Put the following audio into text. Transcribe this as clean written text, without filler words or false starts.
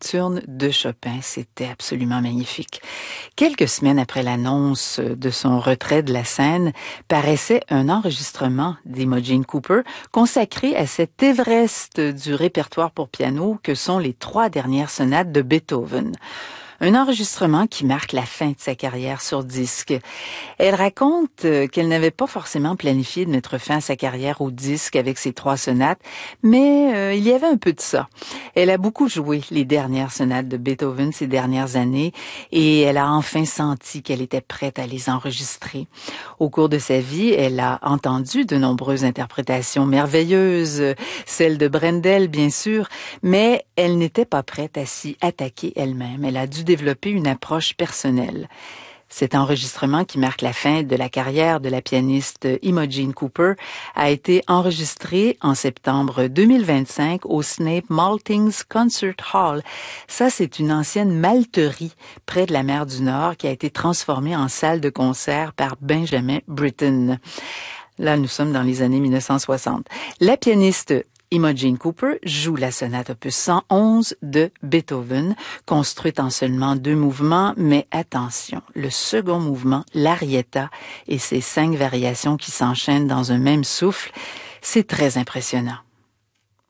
nocturne de Chopin. C'était absolument magnifique. Quelques semaines après l'annonce de son retrait de la scène, paraissait un enregistrement d'Imogen Cooper consacré à cet Everest du répertoire pour piano que sont les 3 dernières sonates de Beethoven. Un enregistrement qui marque la fin de sa carrière sur disque. Elle raconte qu'elle n'avait pas forcément planifié de mettre fin à sa carrière au disque avec ses 3 sonates, mais il y avait un peu de ça. Elle a beaucoup joué les dernières sonates de Beethoven ces dernières années et elle a enfin senti qu'elle était prête à les enregistrer. Au cours de sa vie, elle a entendu de nombreuses interprétations merveilleuses, celle de Brendel bien sûr, mais elle n'était pas prête à s'y attaquer elle-même. Elle a dû développer une approche personnelle. Cet enregistrement qui marque la fin de la carrière de la pianiste Imogen Cooper a été enregistré en septembre 2025 au Snape Maltings Concert Hall. Ça, c'est une ancienne malterie près de la mer du Nord qui a été transformée en salle de concert par Benjamin Britten. Là, nous sommes dans les années 1960. La pianiste Imogen Cooper joue la sonate opus 111 de Beethoven, construite en seulement 2 mouvements, mais attention, le second mouvement, l'arietta, et ses 5 variations qui s'enchaînent dans un même souffle, c'est très impressionnant.